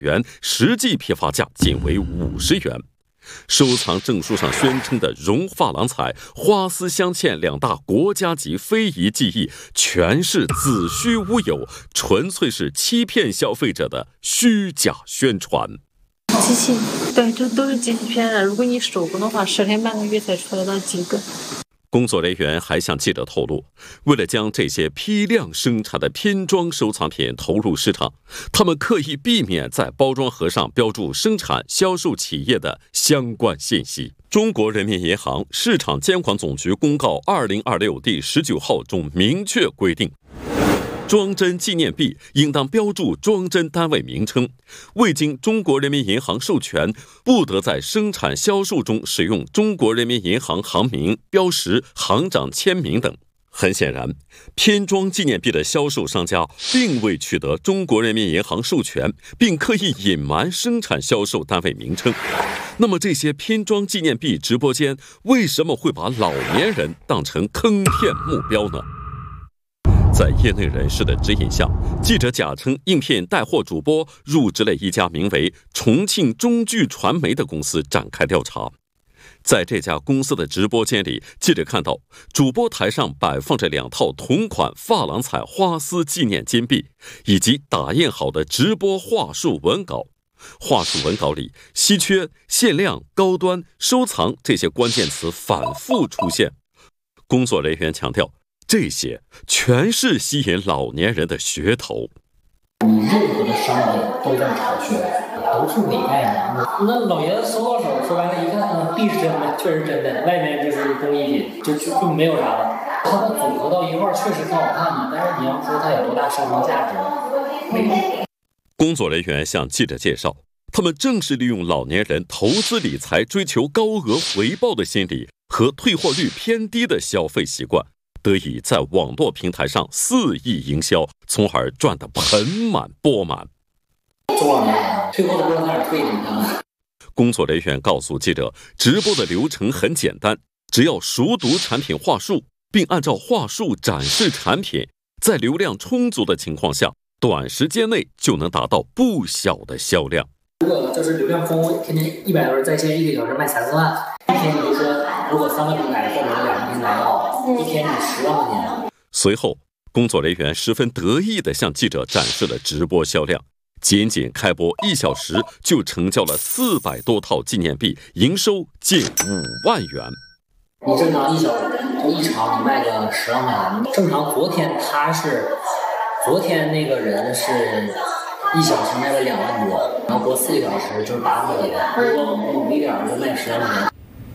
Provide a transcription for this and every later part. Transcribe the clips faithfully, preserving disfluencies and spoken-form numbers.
元，实际批发价仅为五十元。收藏证书上宣称的绒珐琅彩、花丝镶嵌两大国家级非遗技艺，全是子虚乌有，纯粹是欺骗消费者的虚假宣传。 机器，对，这都是机器骗人。如果你手工的话，十天半个月才出来到几个。 工作人员还向记者透露，为了将这些批量生产的拼装收藏品投入市场，他们刻意避免在包装盒上标注生产销售企业的相关信息。中国人民银行市场监管总局公告二零二六第十九号中明确规定，装帧纪念币应当标注装帧单位名称，未经中国人民银行授权，不得在生产销售中使用中国人民银行行名、标识、行长签名等。很显然，拼装纪念币的销售商家并未取得中国人民银行授权，并刻意隐瞒生产销售单位名称。那么这些拼装纪念币直播间为什么会把老年人当成坑骗目标呢？在业内人士的指引下，记者假称应聘带货主播，入职了一家名为重庆中聚传媒的公司展开调查。在这家公司的直播间里，记者看到主播台上摆放着两套同款珐琅彩花丝纪念金币，以及打印好的直播话术文稿。话术文稿里稀缺、限量、高端、收藏这些关键词反复出现。工作人员强调，这些全是吸引老年人的噱头。 你任何的商品都在炒噱，都是伪概念。那老爷子收到手，说白了，一看，嗯，币是真的，确实真的，外面就是工艺品，就就就没有啥了。它的组合到一块儿确实挺好看的，但是你要说它有多大收藏价值，没有。 工作人员向记者介绍，他们正是利用老年人投资理财追求高额回报的心理和退货率偏低的消费习惯，得以在网络平台上肆意营销，从而赚得盆满钵满。 中老年人退货都不知道哪儿退的。 工作人员告诉记者，直播的流程很简单，只要熟读产品话术，并按照话术展示产品，在流量充足的情况下，短时间内就能达到不小的销量。 如果就是流量丰，天天一百多人在线，一个小时卖三四万，一天你就说，如果三个平台或者是两个平台的话，一天你十万块钱。 随后，工作人员十分得意地向记者展示了直播销量，仅仅开播一小时就成交了四百多套纪念币，营收近五万元。 你正常一小时一场你卖个十万块钱，正常昨天他是，昨天那个人是一小时卖了两万多，然后播四个小时就是八万块钱，如果努力点就卖十万块钱。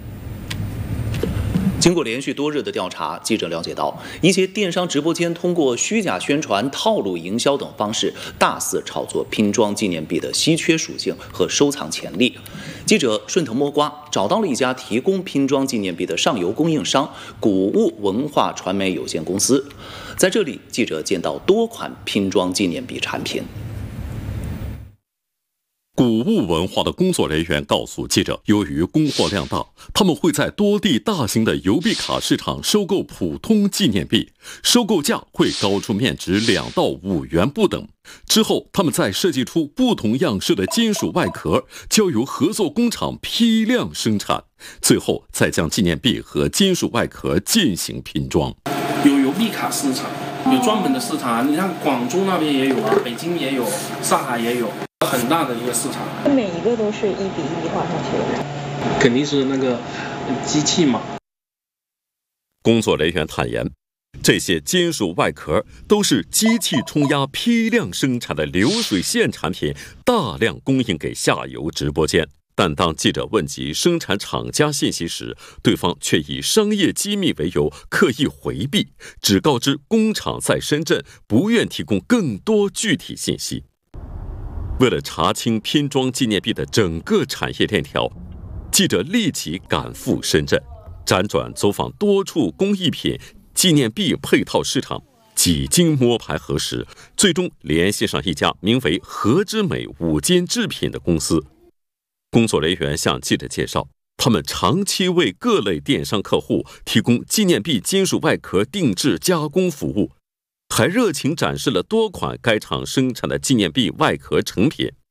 经过连续多日的调查，记者了解到，一些电商直播间通过虚假宣传、套路营销等方式，大肆炒作拼装纪念币的稀缺属性和收藏潜力。记者顺藤摸瓜，找到了一家提供拼装纪念币的上游供应商——谷物文化传媒有限公司。在这里，记者见到多款拼装纪念币产品。 谷物文化的工作人员告诉记者，由于供货量大，他们会在多地大型的邮币卡市场收购普通纪念币，收购价会高出面值两到五元不等。之后，他们再设计出不同样式的金属外壳，交由合作工厂批量生产，最后再将纪念币和金属外壳进行拼装。 有邮币卡市场，有专门的市场，你看广州那边也有啊，北京也有，上海也有。很大的一个市场， 每一个都是一比一画上去的， 肯定是那个机器嘛。 工作人员坦言，这些金属外壳都是机器冲压批量生产的流水线产品，大量供应给下游直播间。但当记者问及生产厂家信息时，对方却以商业机密为由刻意回避，只告知工厂在深圳，不愿提供更多具体信息。为了查清拼装纪念币的整个产业链条，记者立即赶赴深圳，辗转走访多处工艺品、纪念币配套市场，几经摸排核实，最终联系上一家名为和之美五金制品的公司。工作人员向记者介绍，他们长期为各类电商客户提供纪念币金属外壳定制加工服务，还热情展示了多款该厂生产的纪念币外壳成品。